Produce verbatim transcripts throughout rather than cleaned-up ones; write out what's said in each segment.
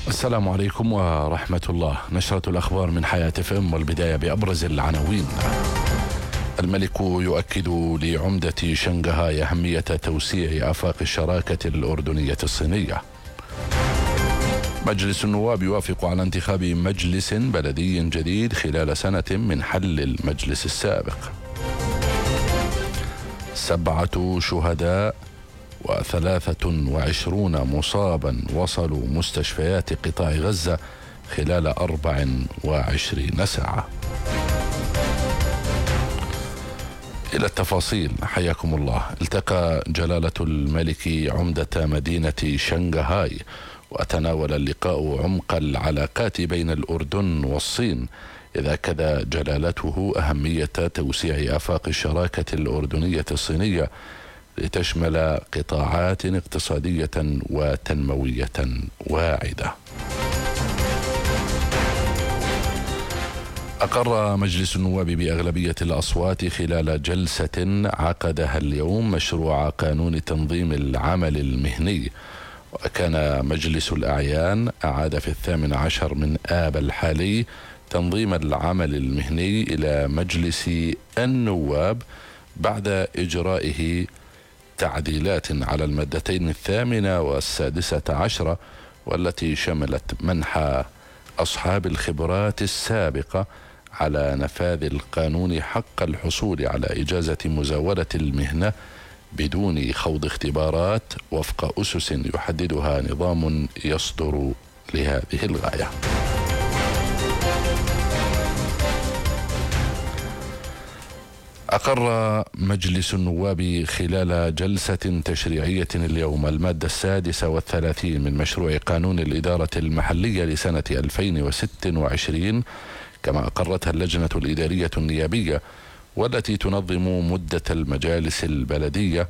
السلام عليكم ورحمة الله. نشرة الأخبار من حياة اف ام، والبداية بأبرز العناوين. الملك يؤكد لعمدة شنغهاي أهمية توسيع آفاق الشراكة الأردنية الصينية. مجلس النواب يوافق على انتخاب مجلس بلدي جديد خلال سنة من حل المجلس السابق. سبعة شهداء وثلاثة وعشرون مصابا وصلوا مستشفيات قطاع غزة خلال أربع وعشرين ساعة. إلى التفاصيل، حياكم الله. التقى جلالة الملك عمدة مدينة شنغهاي، وتناول اللقاء عمق العلاقات بين الأردن والصين، إذ أكد جلالته أهمية توسيع آفاق الشراكة الأردنية الصينية لتشمل قطاعات اقتصادية وتنموية واعدة. أقر مجلس النواب بأغلبية الأصوات خلال جلسة عقدها اليوم مشروع قانون تنظيم العمل المهني، وكان مجلس الأعيان أعاد في الثامن عشر من آب الحالي تنظيم العمل المهني إلى مجلس النواب بعد إجرائه تعديلات على المادتين الثامنة والسادسة عشرة، والتي شملت منح أصحاب الخبرات السابقة على نفاذ القانون حق الحصول على إجازة مزاولة المهنة بدون خوض اختبارات وفق أسس يحددها نظام يصدر لهذه الغاية. أقر مجلس النواب خلال جلسة تشريعية اليوم المادة السادسة والثلاثين من مشروع قانون الإدارة المحلية لسنة ألفين وستة وعشرين، كما أقرتها اللجنة الإدارية النيابية، والتي تنظم مدة المجالس البلدية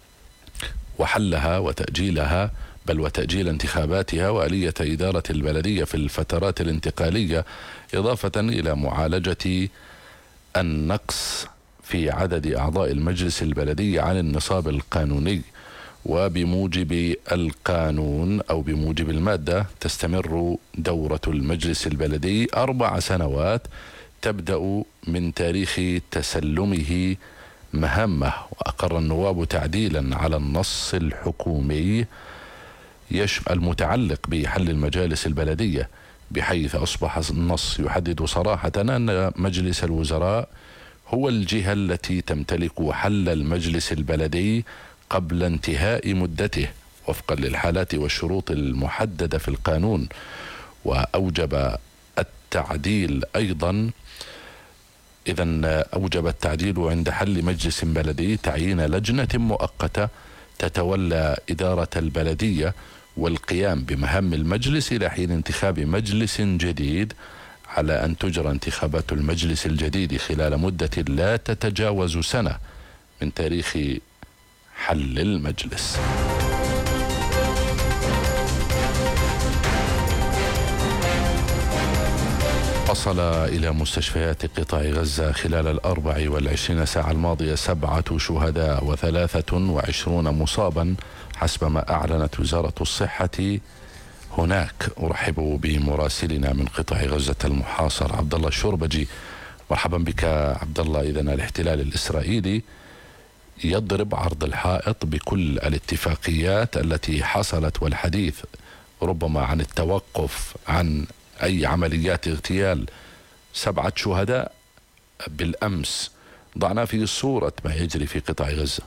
وحلها وتأجيلها، بل وتأجيل انتخاباتها وآلية إدارة البلدية في الفترات الانتقالية، إضافة إلى معالجة النقص في عدد أعضاء المجلس البلدي عن النصاب القانوني. وبموجب القانون أو بموجب المادة تستمر دورة المجلس البلدي أربع سنوات تبدأ من تاريخ تسلمه مهمة. وأقر النواب تعديلا على النص الحكومي المتعلق بحل المجالس البلدية، بحيث أصبح النص يحدد صراحة أن مجلس الوزراء هو الجهة التي تمتلك حل المجلس البلدي قبل انتهاء مدته وفقا للحالات والشروط المحددة في القانون. وأوجب التعديل أيضا إذن أوجب التعديل عند حل مجلس بلدي تعيين لجنة مؤقتة تتولى إدارة البلدية والقيام بمهام المجلس إلى حين انتخاب مجلس جديد، على أن تجرى انتخابات المجلس الجديد خلال مدة لا تتجاوز سنة من تاريخ حل المجلس. وصل إلى مستشفيات قطاع غزة خلال الأربع والعشرين ساعة الماضية سبعة شهداء وثلاثة وعشرون مصابا حسب ما أعلنت وزارة الصحة هناك. أرحب بمراسلنا من قطاع غزة المحاصر عبد الله الشربجي. مرحبا بك عبد الله. إذن الاحتلال الإسرائيلي يضرب عرض الحائط بكل الاتفاقيات التي حصلت، والحديث ربما عن التوقف عن أي عمليات اغتيال سبعة شهداء بالأمس. ضعنا في صورة ما يجري في قطاع غزة.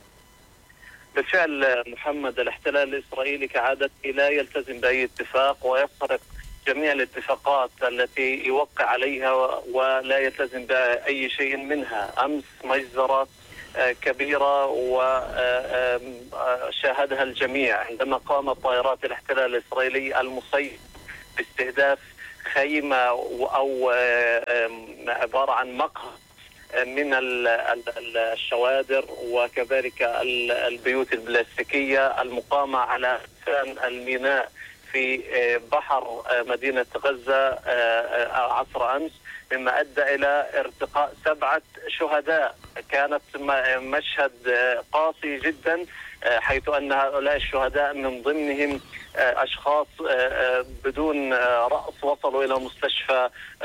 بالفعل محمد، الاحتلال الإسرائيلي كعادته لا يلتزم بأي اتفاق ويخترق جميع الاتفاقات التي يوقع عليها ولا يلتزم بأي شيء منها. أمس مجزرة كبيرة وشاهدها الجميع عندما قامت طائرات الاحتلال الإسرائيلي المسيطر باستهداف خيمة أو عبارة عن مقهى من الشوادر وكذلك البيوت البلاستيكية المقامة على الميناء في بحر مدينة غزة عصر أمس، مما أدى إلى ارتقاء سبعة شهداء. كانت مشهد قاسي جدا حيث أن هؤلاء الشهداء من ضمنهم أشخاص بدون رأس وصلوا إلى مستشفى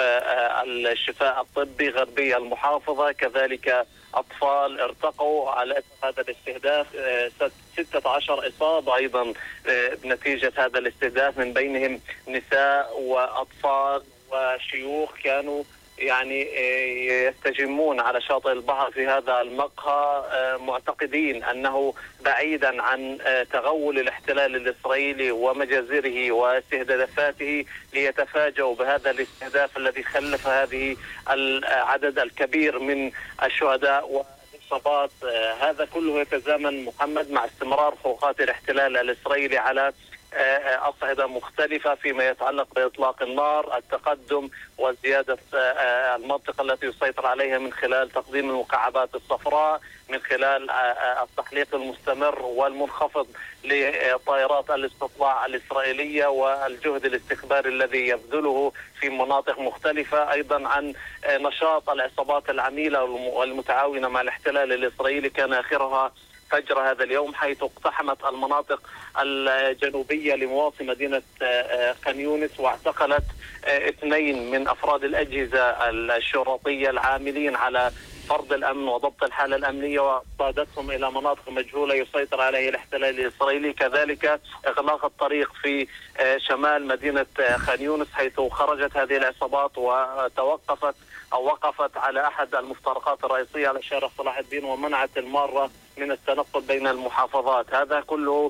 الشفاء الطبي غربية المحافظة، كذلك أطفال ارتقوا على هذا الاستهداف، ستة عشر إصابة أيضا نتيجة هذا الاستهداف، من بينهم نساء وأطفال وشيوخ كانوا يعني يستجمون على شاطئ البحر في هذا المقهى، معتقدين أنه بعيدا عن تغول الاحتلال الإسرائيلي ومجازره واستهدافاته ليتفاجؤوا بهذا الاستهداف الذي خلف هذه العدد الكبير من الشهداء والإصابات. هذا كله يتزامن محمد مع استمرار خروقات الاحتلال الإسرائيلي على أصعدة مختلفة فيما يتعلق بإطلاق النار، التقدم وزيادة المنطقة التي يسيطر عليها من خلال تقديم المكعبات الصفراء، من خلال التحليق المستمر والمنخفض لطائرات الاستطلاع الإسرائيلية والجهد الاستخباري الذي يبذله في مناطق مختلفة، أيضا عن نشاط العصابات العميلة والمتعاونة مع الاحتلال الإسرائيلي، كان آخرها فجر هذا اليوم حيث اقتحمت المناطق الجنوبية لمواصي مدينة خان يونس واعتقلت اثنين من أفراد الأجهزة الشرطية العاملين على فرض الأمن وضبط الحالة الأمنية، وقادتهم إلى مناطق مجهولة يسيطر عليها الاحتلال الإسرائيلي. كذلك إغلاق الطريق في شمال مدينة خان يونس حيث خرجت هذه العصابات وتوقفت أو وقفت على أحد المفترقات الرئيسية على شارع صلاح الدين ومنعت المارة من التنقل بين المحافظات. هذا كله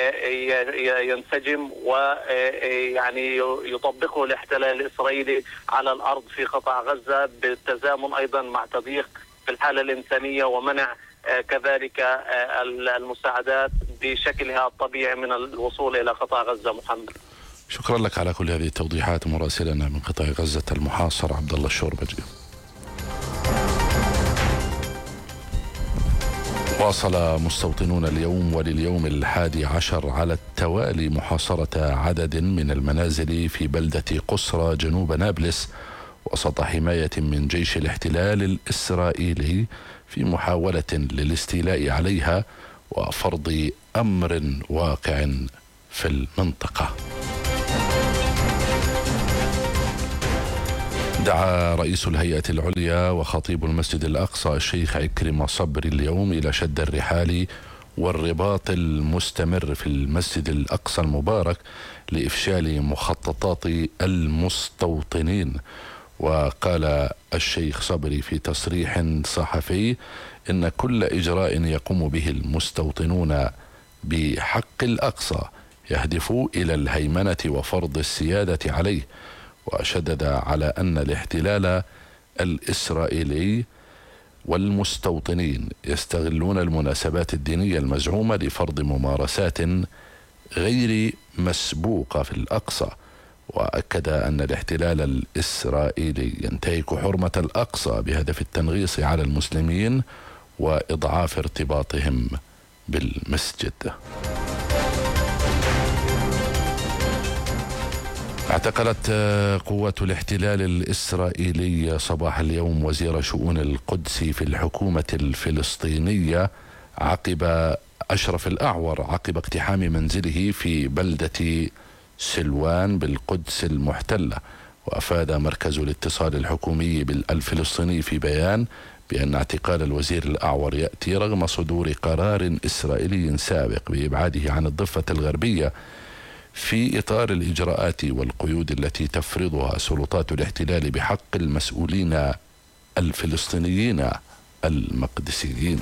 ينسجم ويعني يطبقه الاحتلال الإسرائيلي على الأرض في قطاع غزة، بالتزامن أيضا مع تضييق في الحالة الإنسانية ومنع كذلك المساعدات بشكلها الطبيعي من الوصول إلى قطاع غزة. محمد، شكرا لك على كل هذه التوضيحات مراسلنا من قطاع غزة المحاصر عبد الله الشوربجي. واصل مستوطنون اليوم ولليوم الحادي عشر على التوالي محاصرة عدد من المنازل في بلدة قسرى جنوب نابلس وسط حماية من جيش الاحتلال الإسرائيلي في محاولة للاستيلاء عليها وفرض أمر واقع في المنطقة. دعا رئيس الهيئة العليا وخطيب المسجد الأقصى الشيخ عكرمة صبري اليوم إلى شد الرحال والرباط المستمر في المسجد الأقصى المبارك لإفشال مخططات المستوطنين. وقال الشيخ صبري في تصريح صحفي إن كل إجراء يقوم به المستوطنون بحق الأقصى يهدف إلى الهيمنة وفرض السيادة عليه، وشدد على أن الاحتلال الإسرائيلي والمستوطنين يستغلون المناسبات الدينية المزعومة لفرض ممارسات غير مسبوقة في الأقصى. وأكد أن الاحتلال الإسرائيلي ينتهك حرمة الأقصى بهدف التنغيص على المسلمين وإضعاف ارتباطهم بالمسجد. اعتقلت قوات الاحتلال الإسرائيلي صباح اليوم وزير شؤون القدس في الحكومة الفلسطينية عقب أشرف الأعور عقب اقتحام منزله في بلدة سلوان بالقدس المحتلة. وأفاد مركز الاتصال الحكومي الفلسطيني في بيان بأن اعتقال الوزير الأعور يأتي رغم صدور قرار إسرائيلي سابق بإبعاده عن الضفة الغربية في إطار الإجراءات والقيود التي تفرضها سلطات الاحتلال بحق المسؤولين الفلسطينيين المقدسيين.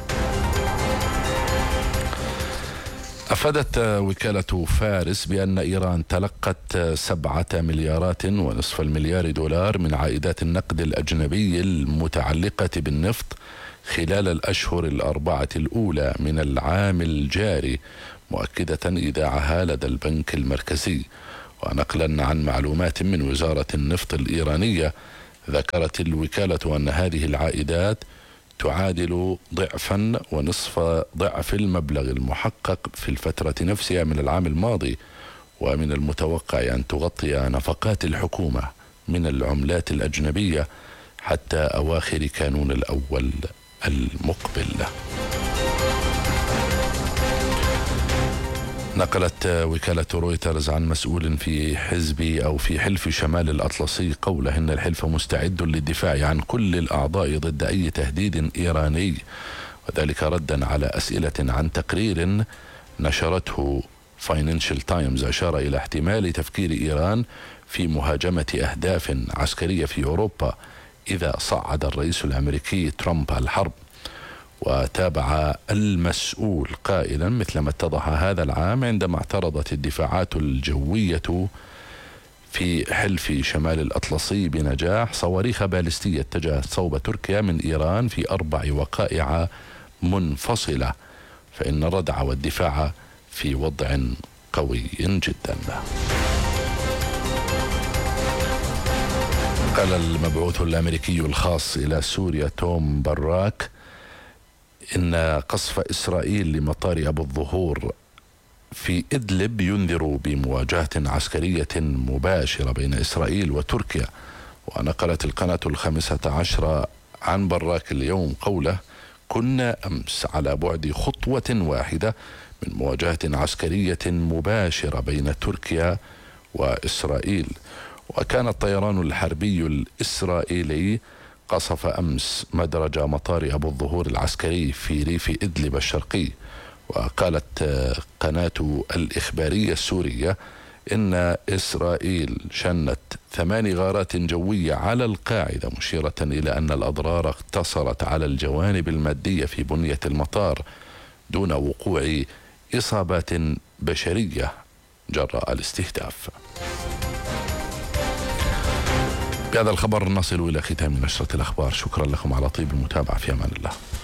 أفادت وكالة فارس بأن إيران تلقت سبعة مليارات ونصف المليار دولار من عائدات النقد الأجنبي المتعلقة بالنفط خلال الأشهر الأربعة الأولى من العام الجاري، مؤكدة إيداعها لدى البنك المركزي. ونقلا عن معلومات من وزارة النفط الإيرانية، ذكرت الوكالة أن هذه العائدات تعادل ضعفا ونصف ضعف المبلغ المحقق في الفترة نفسها من العام الماضي، ومن المتوقع أن تغطي نفقات الحكومة من العملات الأجنبية حتى أواخر كانون الأول المقبل. نقلت وكالة رويترز عن مسؤول في حزب أو في حلف شمال الأطلسي قوله إن الحلف مستعد للدفاع عن كل الأعضاء ضد أي تهديد إيراني، وذلك ردا على أسئلة عن تقرير نشرته فاينانشال تايمز أشار إلى احتمال تفكير إيران في مهاجمة أهداف عسكرية في أوروبا إذا صعد الرئيس الأمريكي ترامب الحرب. وتابع المسؤول قائلا مثلما اتضح هذا العام عندما اعترضت الدفاعات الجوية في حلف شمال الأطلسي بنجاح صواريخ باليستية اتجهت صوب تركيا من إيران في أربع وقائع منفصلة، فإن الردع والدفاع في وضع قوي جدا. قال المبعوث الأمريكي الخاص إلى سوريا توم براك إن قصف إسرائيل لمطار أبو الظهور في إدلب ينذر بمواجهة عسكرية مباشرة بين إسرائيل وتركيا. ونقلت القناة الخامسة عشرة عن براك اليوم قوله: كنا أمس على بعد خطوة واحدة من مواجهة عسكرية مباشرة بين تركيا وإسرائيل. وكان الطيران الحربي الإسرائيلي قصف أمس مدرج مطار أبو الظهور العسكري في ريف إدلب الشرقي. وقالت قناة الإخبارية السورية إن إسرائيل شنت ثمان غارات جوية على القاعدة، مشيرة إلى أن الأضرار اقتصرت على الجوانب المادية في بنية المطار دون وقوع إصابات بشرية جراء الاستهداف. بهذا الخبر نصل إلى ختام نشرة الأخبار. شكرا لكم على طيب المتابعة، في أمان الله.